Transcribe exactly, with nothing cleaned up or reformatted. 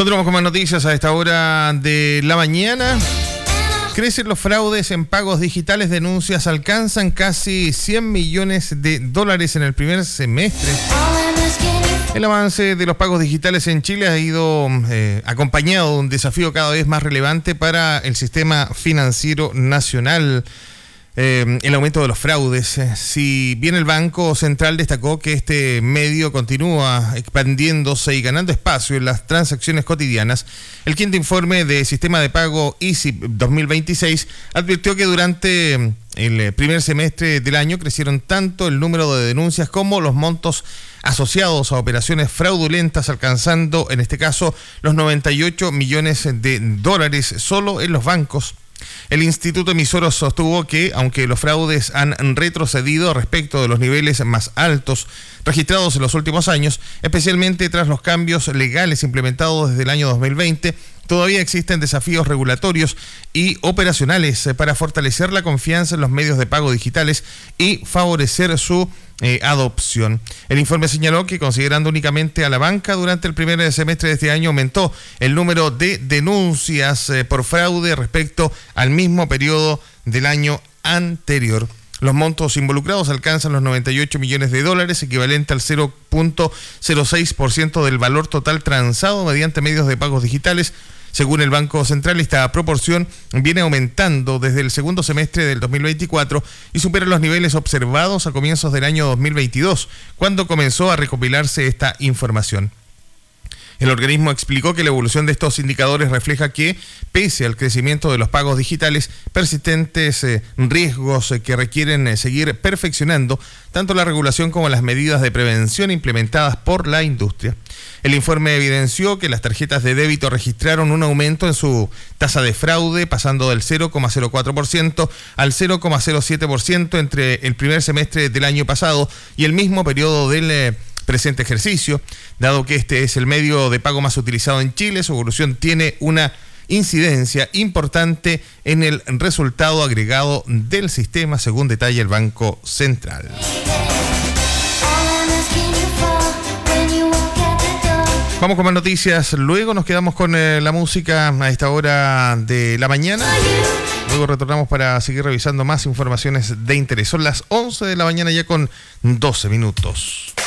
Continuamos con más noticias a esta hora de la mañana. Crecen los fraudes en pagos digitales, denuncias alcanzan casi cien millones de dólares en el primer semestre. El avance de los pagos digitales en Chile ha ido eh, acompañado de un desafío cada vez más relevante para el sistema financiero nacional. Eh, el aumento de los fraudes. Si bien el Banco Central destacó que este medio continúa expandiéndose y ganando espacio en las transacciones cotidianas, el quinto informe de Sistema de Pago I S I P dos mil veintiséis advirtió que durante el primer semestre del año crecieron tanto el número de denuncias como los montos asociados a operaciones fraudulentas, alcanzando en este caso los noventa y ocho millones de dólares solo en los bancos. El Instituto Emisor sostuvo que, aunque los fraudes han retrocedido respecto de los niveles más altos registrados en los últimos años, especialmente tras los cambios legales implementados desde el año dos mil veinte, todavía existen desafíos regulatorios y operacionales para fortalecer la confianza en los medios de pago digitales y favorecer su eh, adopción. El informe señaló que, considerando únicamente a la banca, durante el primer semestre de este año aumentó el número de denuncias eh, por fraude respecto al mismo periodo del año anterior. Los montos involucrados alcanzan los noventa y ocho millones de dólares, equivalente al cero punto cero seis por ciento del valor total transado mediante medios de pagos digitales. Según el Banco Central, esta proporción viene aumentando desde el segundo semestre del dos mil veinticuatro y supera los niveles observados a comienzos del año dos mil veintidós, cuando comenzó a recopilarse esta información. El organismo explicó que la evolución de estos indicadores refleja que, pese al crecimiento de los pagos digitales, persistentes eh, riesgos eh, que requieren eh, seguir perfeccionando tanto la regulación como las medidas de prevención implementadas por la industria. El informe evidenció que las tarjetas de débito registraron un aumento en su tasa de fraude, pasando del cero coma cero cuatro por ciento al cero coma cero siete por ciento entre el primer semestre del año pasado y el mismo periodo del eh, presente ejercicio. Dado que este es el medio de pago más utilizado en Chile, su evolución tiene una incidencia importante en el resultado agregado del sistema, según detalla el Banco Central. Vamos con más noticias. Luego nos quedamos con eh, la música a esta hora de la mañana. Luego retornamos para seguir revisando más informaciones de interés. Son las once de la mañana ya con doce minutos.